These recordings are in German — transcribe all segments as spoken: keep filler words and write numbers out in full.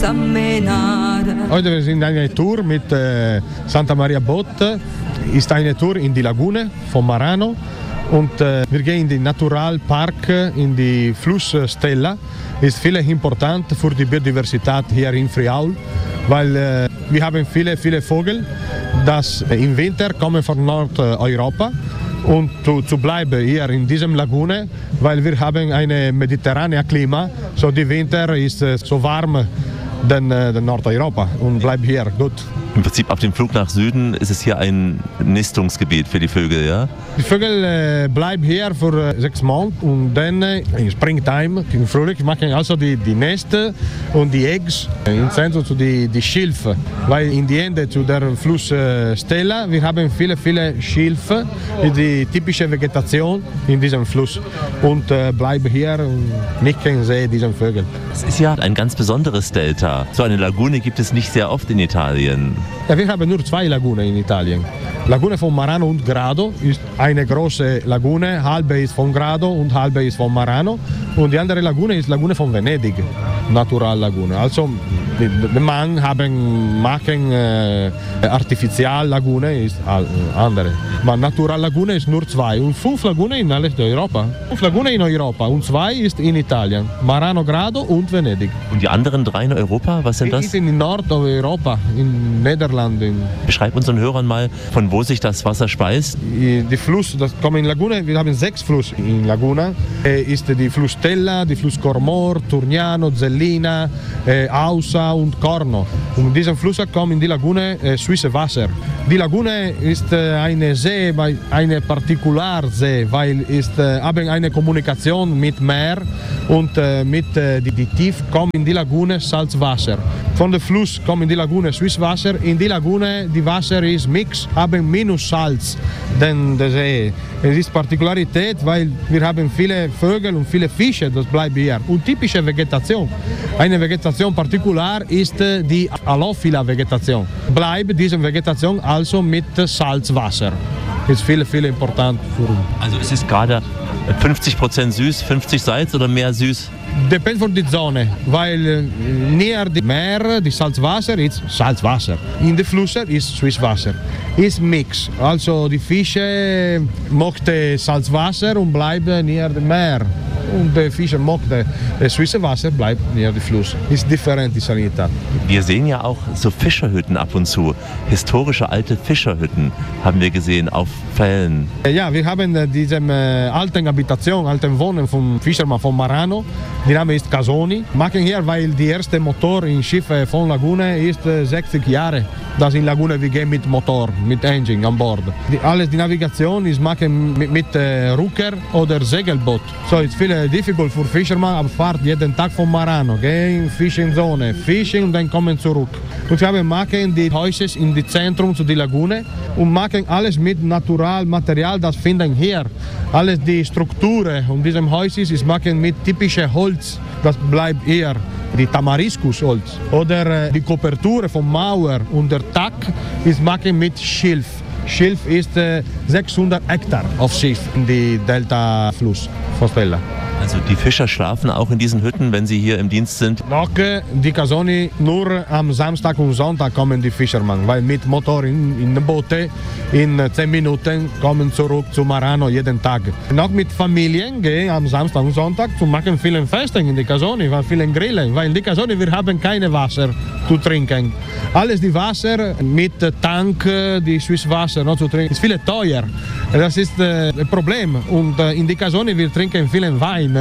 Heute wir sind eine Tour mit äh, Santa Maria Bote. Ist eine Tour in die Lagune von Marano und äh, wir gehen in den Naturalpark in die Fluss Stella. Ist viel important für die Biodiversität hier in Friaul, weil äh, wir haben viele viele Vögel, das äh, im Winter kommen von Nordeuropa. Und zu, zu bleiben hier in diesem Lagune, weil wir haben ein mediterranes Klima, so die Winter ist äh, so warm denn äh, Nordeuropa und bleibt hier gut. Im Prinzip auf dem Flug nach Süden ist es hier ein Nistungsgebiet für die Vögel, ja? Die Vögel äh, bleiben hier für äh, sechs Monate und dann äh, im Springtime, im Frühling, machen also die, die Nester und die Eggs äh, im Zentrum zu die, die Schilfe. Weil in die Ende zu der Fluss äh, Stella, wir haben viele, viele Schilfe, die typische Vegetation in diesem Fluss und äh, bleiben hier und nicht können sehen diesen Vögel. Es ist ja ein ganz besonderes Delta. So eine Lagune gibt es nicht sehr oft in Italien. Ja, wir haben nur zwei Lagunen in Italien. Lagune von Marano und Grado ist eine große Lagune, halbe ist von Grado und halbe ist von Marano. Und die andere Lagune ist Lagune von Venedig, Naturallagune. Also die, die Mann haben machen äh, Artificiallagune ist andere. Aber Naturallagune ist nur zwei und fünf Lagunen in alles Europa. Fünf Lagunen in Europa und zwei ist in Italien, Marano, Grado und Venedig. Und die anderen drei in Europa, was sind das? Die sind in Nordeuropa, in Niederlanden. Beschreib unseren Hörern mal, von wo sich das Wasser speist. Die Fluss, das kommen in Lagune, wir haben sechs Flüsse in Laguna. Äh, ist die Fluss Stella, die Fluss Cormor, Turniano, Zellina, äh, Ausa und Corno. Und in diesen Flüssen kommen in die Lagune äh, süßes Wasser. Die Lagune ist äh, eine See, eine Partikularsee, weil ist äh, haben eine Kommunikation mit Meer und äh, mit äh, die, die Tief kommen in die Lagune Salzwasser. Von der Fluss kommen in die Lagune Süßwasser. In die Lagune die Wasser ist Mix, haben minus Salz denn der See. Es ist Partikularität, weil wir haben viele Vögel und viele Fische, das bleibt hier. Und typische Vegetation. Eine Vegetation partikular ist die Alophila-Vegetation. Bleibt diese Vegetation also mit Salzwasser. Das ist viel, viel important für uns. Also es ist gerade fünfzig Prozent süß, fünfzig Salz oder mehr süß? Depende von der Zone, weil näher dem Meer, das Salzwasser ist Salzwasser. In den Flüssen ist Süßwasser. Ist Mix, also die Fische möchten Salzwasser und bleiben näher dem Meer. Und die Fische möchten das süße Wasser, bleibt näher dem Fluss. Ist different die Sanität. Wir sehen ja auch so Fischerhütten ab und zu. Historische alte Fischerhütten haben wir gesehen auf Fällen. Ja, wir haben diese äh, alten Habitation, alten Wohnen vom Fischermann von Marano. Der Name ist Casoni. Machen hier, weil der erste Motor in Schiffen von Lagune ist äh, sechzig Jahre. Das in Lagune wir gehen mit Motor, mit Engine an Bord. Die, alles die Navigation ist machen mit, mit äh, Rucker oder Segelboot. So ist viel difficult für Fischermann, aber fahrt jeden Tag von Marano, gehen fischen Zone, fischen und dann kommen zurück. Und wir machen die Häuser in die Zentrum zu die Lagune und machen alles mit Naturalmaterial, das finden hier. Alles die Strukturen und diesem Haus ist machen mit typischem Holz, das bleibt hier. Die Tamariskusholz oder äh, die Koperture von Mauer und der Dach ist machen mit Schilf. Schilf ist äh, sechshundert Hektar auf Schiff in die Delta-Fluss von Stella. Also die Fischer schlafen auch in diesen Hütten, wenn sie hier im Dienst sind? Noch die Casoni, nur am Samstag und Sonntag kommen die Fischermann, weil mit Motor in, in den Boote in zehn Minuten kommen zurück zu Marano jeden Tag. Noch mit Familien gehen am Samstag und Sonntag zu machen vielen Festen in die Casoni, weil vielen Grillen, weil in die Casoni wir haben keine Wasser zu trinken. Alles die Wasser mit Tank, die Süßwasser noch zu trinken, ist viel teuer. Das ist äh, ein Problem und äh, in die Casoni wir trinken vielen Wein.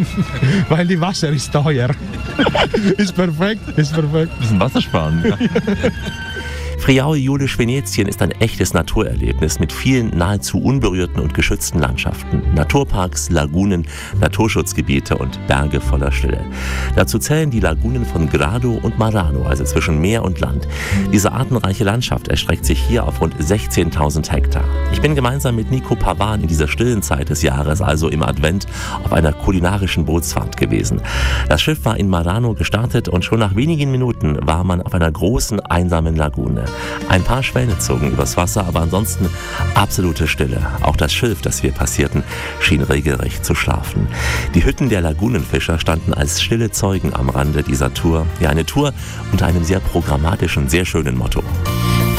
Weil die Wasser ist teuer. Ist perfekt, ist perfekt. Ein bisschen Wasser sparen. Ja. Friaul Julisch Venetien ist ein echtes Naturerlebnis mit vielen nahezu unberührten und geschützten Landschaften, Naturparks, Lagunen, Naturschutzgebiete und Berge voller Stille. Dazu zählen die Lagunen von Grado und Marano, also zwischen Meer und Land. Diese artenreiche Landschaft erstreckt sich hier auf rund sechzehntausend Hektar. Ich bin gemeinsam mit Nico Pavan in dieser stillen Zeit des Jahres, also im Advent, auf einer kulinarischen Bootsfahrt gewesen. Das Schiff war in Marano gestartet und schon nach wenigen Minuten war man auf einer großen, einsamen Lagune. Ein paar Schwäne zogen übers Wasser, aber ansonsten absolute Stille. Auch das Schilf, das wir passierten, schien regelrecht zu schlafen. Die Hütten der Lagunenfischer standen als stille Zeugen am Rande dieser Tour. Ja, eine Tour unter einem sehr programmatischen, sehr schönen Motto.